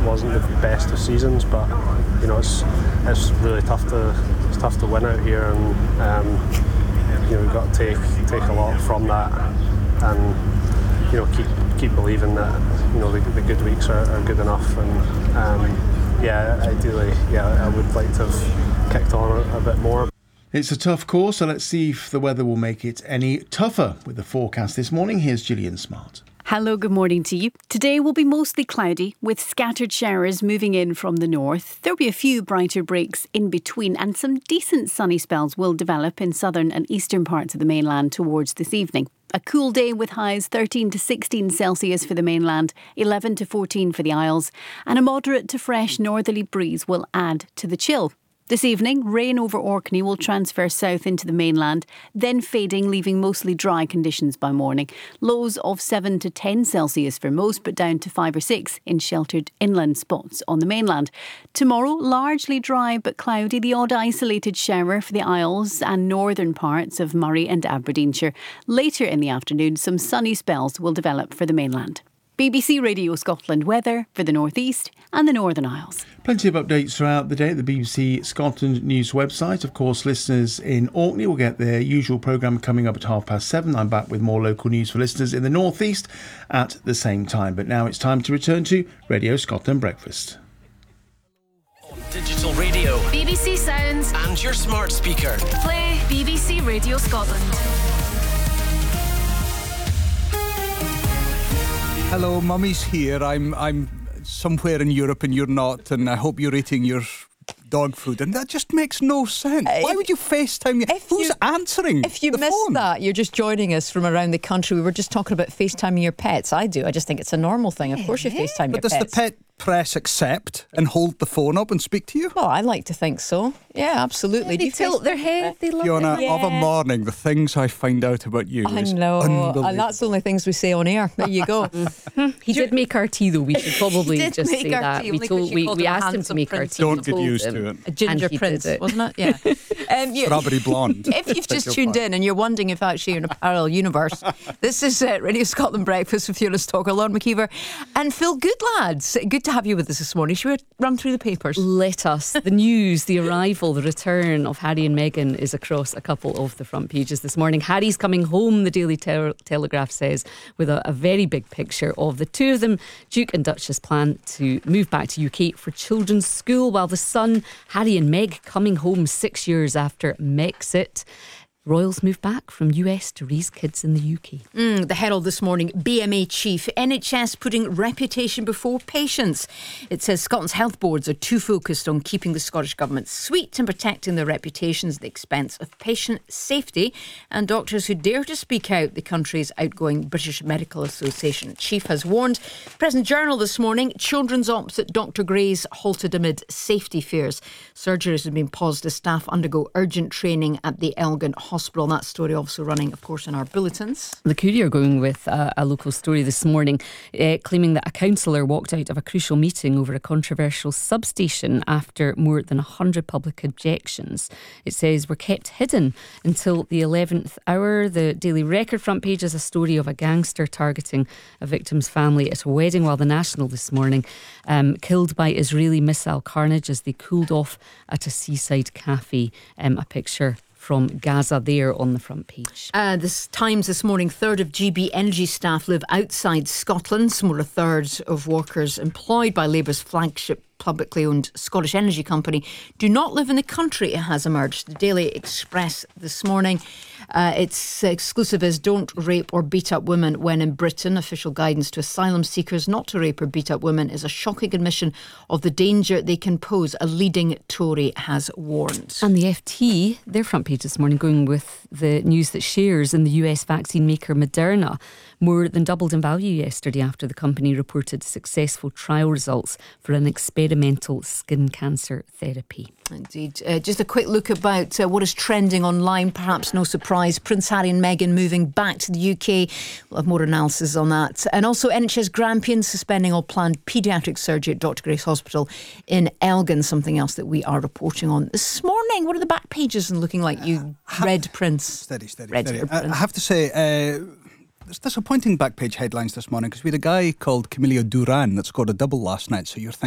wasn't the best of seasons, but you know, it's really tough to win out here, and you know, we've got to take a lot from that, and you know, keep believing that, you know, the good weeks are good enough, and ideally, I would like to have kicked on a bit more. It's a tough course, so let's see if the weather will make it any tougher with the forecast this morning. Here's Gillian Smart. Hello, good morning to you. Today will be mostly cloudy with scattered showers moving in from the north. There'll be a few brighter breaks in between, and some decent sunny spells will develop in southern and eastern parts of the mainland towards this evening. A cool day with highs 13 to 16 Celsius for the mainland, 11 to 14 for the Isles, and a moderate to fresh northerly breeze will add to the chill. This evening, rain over Orkney will transfer south into the mainland, then fading, leaving mostly dry conditions by morning. Lows of 7 to 10 Celsius for most, but down to 5 or 6 in sheltered inland spots on the mainland. Tomorrow, largely dry but cloudy, the odd isolated shower for the Isles and northern parts of Moray and Aberdeenshire. Later in the afternoon, some sunny spells will develop for the mainland. BBC Radio Scotland weather for the North East and the Northern Isles. Plenty of updates throughout the day at the BBC Scotland News website. Of course, listeners in Orkney will get their usual programme coming up at 7:30. I'm back with more local news for listeners in the North East at the same time. But now it's time to return to Radio Scotland Breakfast. On digital radio, BBC Sounds and your smart speaker. Play BBC Radio Scotland. Hello, Mummy's here. I'm somewhere in Europe and you're not, and I hope you're eating your dog food, and that just makes no sense. Why would you FaceTime me? Who's answering? If you the missed phone? that, you're just joining us from around the country. We were just talking about FaceTiming your pets. I do. I just think it's a normal thing. Of course you FaceTime your But does pets. the pet press accept and hold the phone up and speak to you? Well, I like to think so. Yeah, absolutely. They tilt their head. They love Fiona, it. of a morning, the things I find out about you I is know, unbelievable. and that's the only things we say on air. There you go. He did make our tea, though. We should probably did just make say our that. tea, We only 'cause you called we him a asked him to handsome make our prince. tea. Don't We get told used him. to it. A ginger And he did prince, it. wasn't it? Yeah. Strawberry blonde. If you've just tuned in and you're wondering if actually you're in a parallel universe, this is Radio Scotland Breakfast with Fiona Stocker, Lauren McKeever and Phil Goodlads. Good to have you with us this morning. Should we run through the papers? Let us. The news, the arrival, the return of Harry and Meghan is across a couple of the front pages this morning. Harry's coming home, the Daily Telegraph says, with a very big picture of the two of them. Duke and Duchess plan to move back to UK for children's school, while the son, Harry and Meg, coming home 6 years after Mexit. Royals move back from US to raise kids in the UK. The Herald this morning, BMA chief, NHS putting reputation before patients. It says Scotland's health boards are too focused on keeping the Scottish Government sweet and protecting their reputations at the expense of patient safety, and doctors who dare to speak out, the country's outgoing British Medical Association chief has warned. Present Journal this morning, children's ops at Dr Gray's halted amid safety fears. Surgeries have been paused as staff undergo urgent training at the Elgin Hospital. That story also running, of course, in our bulletins. The Courier going with a local story this morning, claiming that a councillor walked out of a crucial meeting over a controversial substation after more than 100 public objections. It says were kept hidden until the 11th hour. The Daily Record front page is a story of a gangster targeting a victim's family at a wedding, while the National this morning, killed by Israeli missile carnage as they cooled off at a seaside cafe. A picture from Gaza there on the front page. This Times this morning, third of GB Energy staff live outside Scotland. Some were a third of workers employed by Labour's flagship publicly owned Scottish energy company do not live in the country, it has emerged. The Daily Express this morning, its exclusive is don't rape or beat up women when in Britain. Official guidance to asylum seekers not to rape or beat up women is a shocking admission of the danger they can pose, a leading Tory has warned. And the FT, their front page this morning, going with the news that shares in the US vaccine maker Moderna more than doubled in value yesterday after the company reported successful trial results for an experimental skin cancer therapy. Indeed. Just a quick look about what is trending online. Perhaps no surprise, Prince Harry and Meghan moving back to the UK. We'll have more analysis on that. And also NHS Grampians suspending all planned paediatric surgery at Dr Grace Hospital in Elgin, something else that we are reporting on this morning. What are the back pages and looking like, you Red Prince? Steady. Red Prince. I have to say, there's disappointing back page headlines this morning because we had a guy called Camilio Duran that scored a double last night, so you're thinking